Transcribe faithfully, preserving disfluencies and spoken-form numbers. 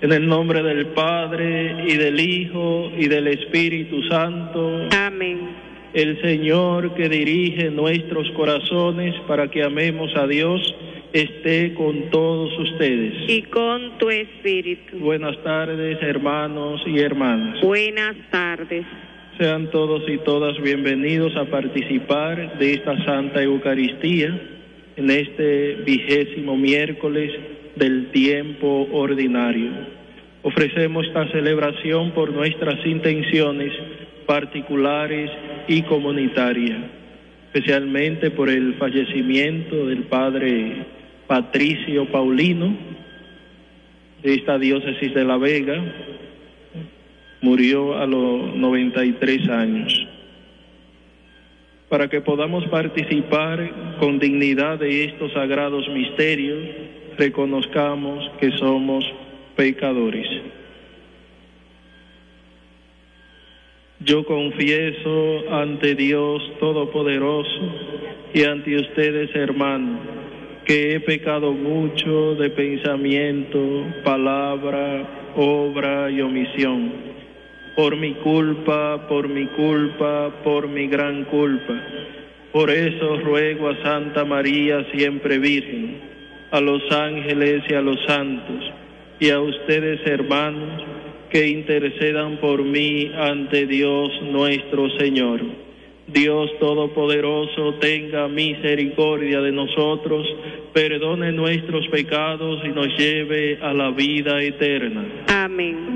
En el nombre del Padre, y del Hijo, y del Espíritu Santo. Amén. El Señor que dirige nuestros corazones para que amemos a Dios, esté con todos ustedes. Y con tu espíritu. Buenas tardes, hermanos y hermanas. Buenas tardes. Sean todos y todas bienvenidos a participar de esta Santa Eucaristía en este vigésimo miércoles del tiempo ordinario. Ofrecemos esta celebración por nuestras intenciones particulares y comunitarias, especialmente por el fallecimiento del padre Patricio Paulino de esta diócesis de La Vega. Murió a los noventa y tres años. Para que podamos participar con dignidad de estos sagrados misterios, reconozcamos que somos pecadores. Yo confieso ante Dios Todopoderoso y ante ustedes, hermanos, que he pecado mucho de pensamiento, palabra, obra y omisión. Por mi culpa, por mi culpa, por mi gran culpa. Por eso ruego a Santa María, siempre Virgen, a los ángeles y a los santos, y a ustedes, hermanos, que intercedan por mí ante Dios nuestro Señor. Dios Todopoderoso tenga misericordia de nosotros, perdone nuestros pecados y nos lleve a la vida eterna. Amén.